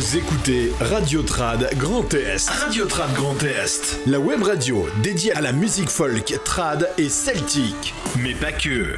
Vous écoutez Radio Trad Grand Est. Radio Trad Grand Est. La web radio dédiée à la musique folk, trad et celtique. Mais pas que.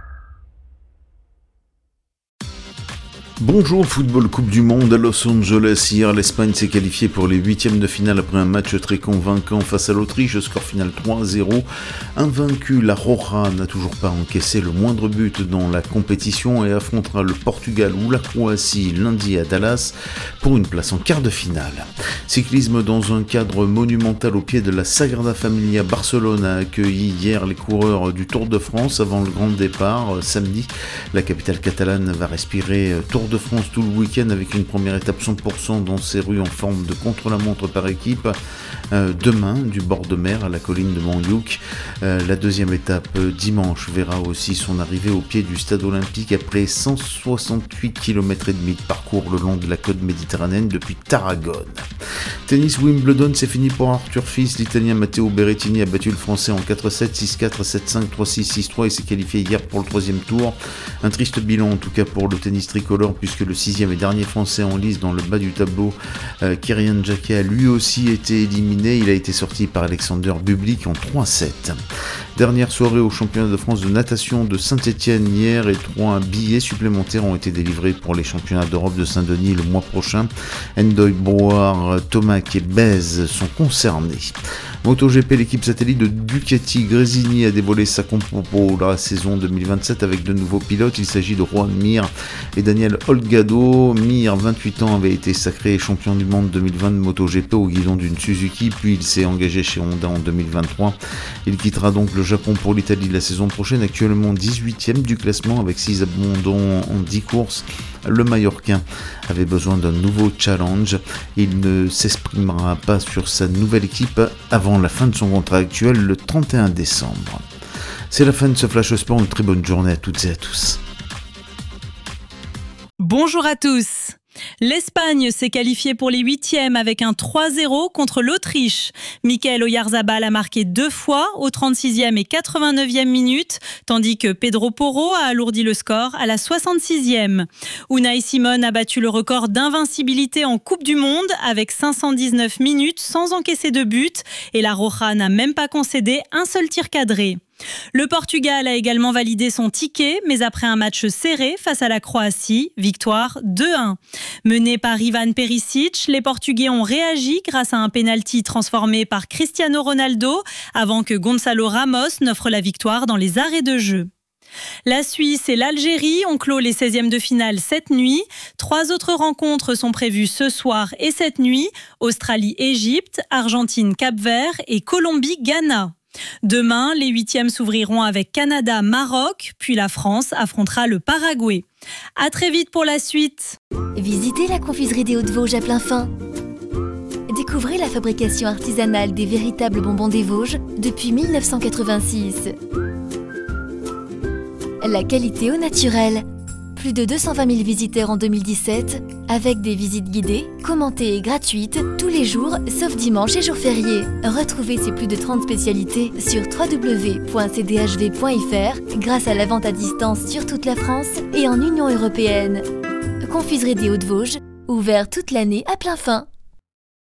Bonjour football Coupe du Monde à Los Angeles. Hier, l'Espagne s'est qualifiée pour les huitièmes de finale après un match très convaincant face à l'Autriche, score final 3-0. Invaincue, la Roja n'a toujours pas encaissé le moindre but dans la compétition et affrontera le Portugal ou la Croatie lundi à Dallas pour une place en quart de finale. Cyclisme dans un cadre monumental au pied de la Sagrada Familia. Barcelone a accueilli hier les coureurs du Tour de France avant le grand départ. Samedi, la capitale catalane va respirer Tour de France tout le week-end avec une première étape 100% dans ses rues en forme de contre-la-montre par équipe. Demain, du bord de mer à la colline de Montluc. La deuxième étape dimanche verra aussi son arrivée au pied du stade olympique après 168 km et demi de parcours le long de la côte méditerranéenne depuis Tarragone. Tennis Wimbledon, c'est fini pour Arthur Fils. L'Italien Matteo Berrettini a battu le Français en 4-7, 6-4, 7-5, 3-6, 6-3 et s'est qualifié hier pour le troisième tour. Un triste bilan en tout cas pour le tennis tricolore puisque le sixième et dernier Français en lice dans le bas du tableau, Kirian Jacquet, a lui aussi été éliminé. Il a été sorti par Alexander Bublik en 3-7. Dernière soirée au championnat de France de natation de Saint-Étienne hier et 3 billets supplémentaires ont été délivrés pour les championnats d'Europe de Saint-Denis le mois prochain. Ndoye Brouard, Tomac et Bèze sont concernés. MotoGP, l'équipe satellite de Ducati Gresini a dévoilé sa compo pour la saison 2027 avec de nouveaux pilotes. Il s'agit de Juan Mir et Daniel Olgado. Mir, 28 ans, avait été sacré champion du monde 2020 de MotoGP au guidon d'une Suzuki, puis il s'est engagé chez Honda en 2023. Il quittera donc le Japon pour l'Italie la saison prochaine, actuellement 18e du classement avec 6 abandons en 10 courses. Le Mallorquin avait besoin d'un nouveau challenge. Il ne s'exprimera pas sur sa nouvelle équipe avant la fin de son contrat actuel le 31 décembre. C'est la fin de ce Flash Sport. Une très bonne journée à toutes et à tous. Bonjour à tous. L'Espagne s'est qualifiée pour les huitièmes avec un 3-0 contre l'Autriche. Mikel Oyarzabal a marqué 2 fois aux 36e et 89e minutes, tandis que Pedro Porro a alourdi le score à la 66e. Unai Simon a battu le record d'invincibilité en Coupe du Monde avec 519 minutes sans encaisser de but et la Roja n'a même pas concédé un seul tir cadré. Le Portugal a également validé son ticket, mais après un match serré face à la Croatie, victoire 2-1. Menés par Ivan Perisic, les Portugais ont réagi grâce à un pénalty transformé par Cristiano Ronaldo avant que Gonçalo Ramos n'offre la victoire dans les arrêts de jeu. La Suisse et l'Algérie ont clos les 16e de finale cette nuit. 3 autres rencontres sont prévues ce soir et cette nuit. Australie-Égypte, Argentine-Cap-Vert et Colombie-Ghana. Demain, les 8e s'ouvriront avec Canada-Maroc, puis la France affrontera le Paraguay. À très vite pour la suite. Visitez la confiserie des Hauts-de-Vosges à plein fin. Découvrez la fabrication artisanale des véritables bonbons des Vosges depuis 1986. La qualité au naturel. Plus de 220 000 visiteurs en 2017, avec des visites guidées, commentées et gratuites, tous les jours, sauf dimanche et jours fériés. Retrouvez ces plus de 30 spécialités sur www.cdhv.fr grâce à la vente à distance sur toute la France et en Union européenne. Confiserie des Hauts-de-Vosges, ouvert toute l'année à plein fin.